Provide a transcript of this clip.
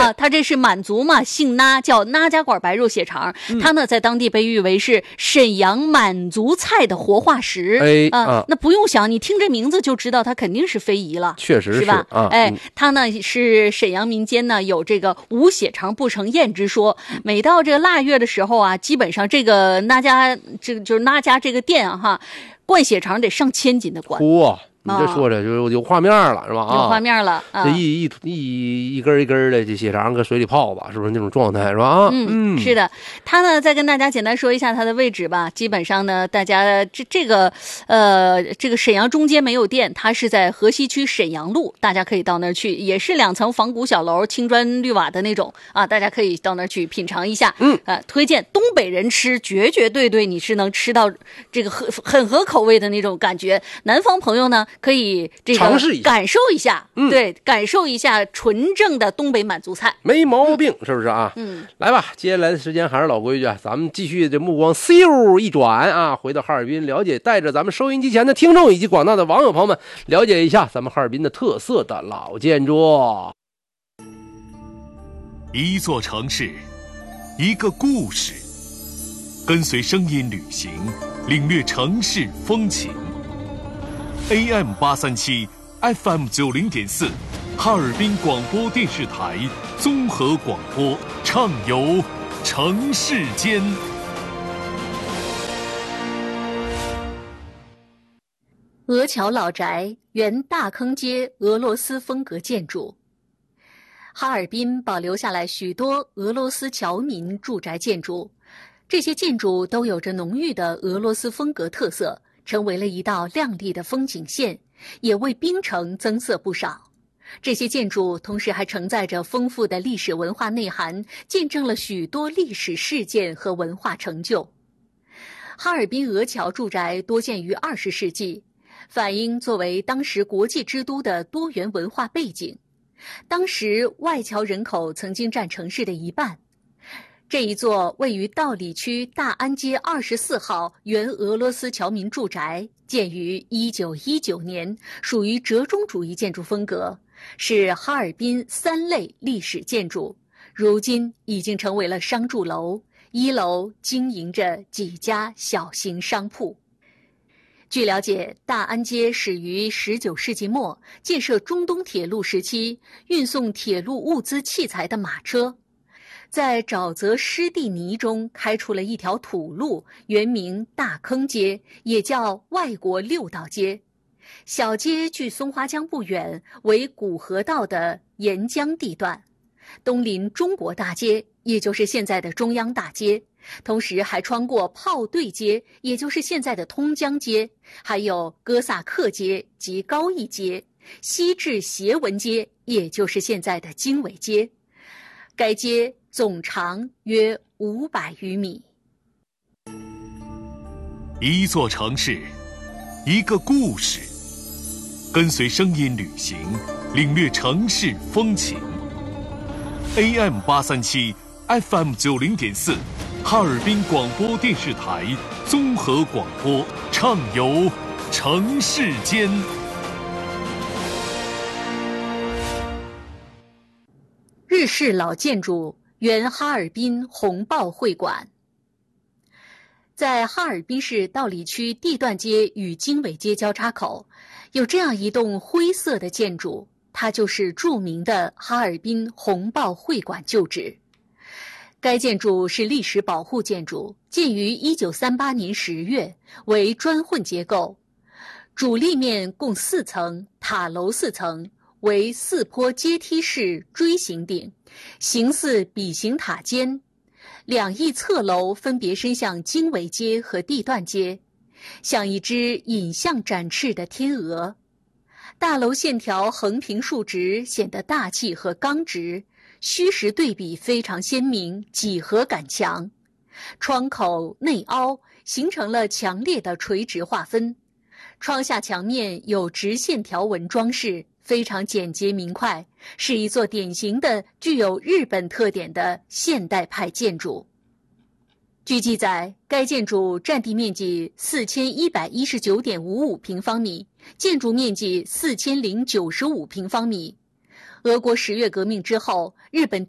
他这是满族嘛，姓那，叫那家馆白肉血肠。他呢在当地被誉为是沈阳满族菜的活化石。那不用想，你听这名字就知道他肯定是非遗了， 确实是吧？他呢是沈阳民间呢有这个无血肠不成宴之说。每到这个腊月的时候啊，基本上这个那家就是那家这个店啊灌血肠得上千斤的灌。 你这说的就有画面了，是吧？ 有画面了。 这一根一根的这血肠搁水里泡吧，是不是那种状态，是吧？ 是的。他呢再跟大家简单说一下它的位置吧。基本上呢，大家这个沈阳中街没有店，它是在河西区沈阳路，大家可以到那儿去，也是2层仿古小楼，青砖绿瓦的那种啊，大家可以到那儿去品尝一下。推荐东北人吃，绝对你是能吃到这个很合口味的那种感觉。南方朋友呢，可以这个尝试一下， 感受一下，对，感受一下纯正的东北满族菜， 没毛病，是不是啊？来吧，接下来的时间还是老规矩，咱们继续这目光咻一转啊，回到哈尔滨，了解，带着咱们收音机前的听众以及广大的网友朋友们，了解一下咱们哈尔滨的特色的老建筑。 一座城市，一个故事，跟随声音旅行，领略城市风情。AM837 FM90.4 哈尔滨广播电视台综合广播，畅游城市间。 鹅桥老宅原大坑街俄罗斯风格建筑。哈尔滨保留下来许多俄罗斯侨民住宅建筑，这些建筑都有着浓郁的俄罗斯风格特色，成为了一道亮丽的风景线，也为滨城增色不少。这些建筑同时还承载着丰富的历史文化内涵，见证了许多历史事件和文化成就。哈尔滨鹅桥住宅多建于20世纪，反映作为当时国际之都的多元文化背景。当时外侨人口曾经占城市的1半。这一座位于道里区大安街24号原俄罗斯侨民住宅，建于1919年，属于折中主义建筑风格，是哈尔滨3类历史建筑，如今已经成为了商住楼，1楼经营着几家小型商铺。据了解，大安街始于19世纪末，建设中东铁路时期运送铁路物资器材的马车，在沼泽湿地泥中开出了一条土路，原名大坑街，也叫外国6道街。小街距松花江不远，为古河道的沿江地段，东临中国大街，也就是现在的中央大街，同时还穿过炮队街，也就是现在的通江街，还有哥萨克街及高义街，西至协文街，也就是现在的经纬街。该街总长约500余米。 一座城市，一个故事，跟随声音旅行，领略城市风情。AM837 FM90.4 哈尔滨广播电视台综合广播，畅游城市间。 日式老建筑原哈尔滨红豹会馆。在哈尔滨市道里区地段街与经纬街交叉口，有这样一栋灰色的建筑，它就是著名的哈尔滨红豹会馆旧址。该建筑是历史保护建筑，建于1938年10月，为砖混结构，主立面共4层，塔楼4层，为4坡阶梯式锥形顶，形似笔形塔尖。2翼侧楼分别伸向经纬街和地段街，像一只引向展翅的天鹅。大楼线条横平竖直，显得大气和刚直，虚实对比非常鲜明，几何感强。窗口内凹，形成了强烈的垂直划分。窗下墙面有直线条纹装饰，非常简洁明快，是一座典型的具有日本特点的现代派建筑。据记载，该建筑占地面积4119.55平方米，建筑面积4095平方米。俄国10月革命之后，日本